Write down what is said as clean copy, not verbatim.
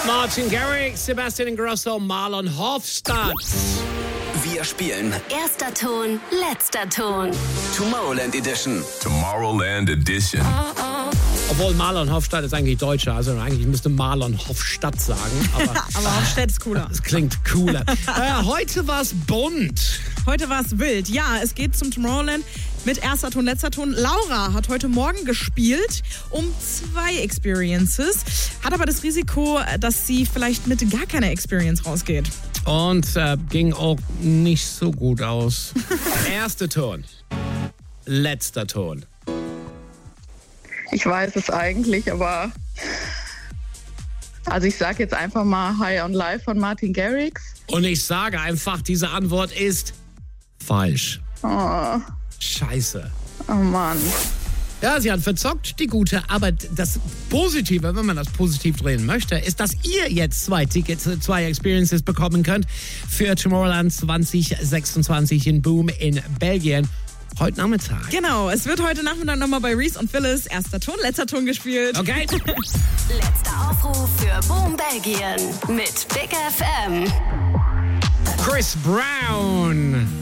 Martin Garrix, Sebastian Ingrosso, Marlon Hofstadt. Wir spielen Erster Ton, letzter Ton. Tomorrowland Edition. Tomorrowland Edition. Obwohl Marlon Hofstadt ist eigentlich Deutscher, also eigentlich müsste Marlon Hofstadt sagen. Aber Hofstadt ist cooler. Es klingt cooler. Heute war's bunt. Heute war es wild. Ja, es geht zum Tomorrowland mit erster Ton, letzter Ton. Laura hat heute Morgen gespielt um 2 Experiences, hat aber das Risiko, dass sie vielleicht mit gar keiner Experience rausgeht. Und ging auch nicht so gut aus. Erster Ton. Letzter Ton. Ich weiß es eigentlich, aber also ich sage jetzt einfach mal High on Life von Martin Garrix. Und ich sage einfach, diese Antwort ist falsch. Oh, Scheiße. oh Mann. Ja, sie hat verzockt, die Gute. Aber das Positive, wenn man das positiv drehen möchte, ist, dass ihr jetzt 2 Tickets, 2 Experiences bekommen könnt für Tomorrowland 2026 in Boom in Belgien. Heute Nachmittag. Genau, es wird heute Nachmittag nochmal bei Reese und Phyllis erster Ton, letzter Ton gespielt. Okay. Letzter Aufruf für Boom Belgien mit Big FM. Chris Brown.